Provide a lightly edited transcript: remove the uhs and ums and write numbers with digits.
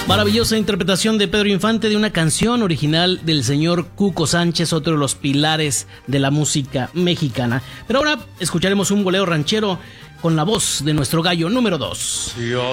Maravillosa interpretación de Pedro Infante de una canción original del señor Cuco Sánchez, otro de los pilares de la música mexicana. Pero ahora escucharemos un bolero ranchero con la voz de nuestro gallo número 2. Yo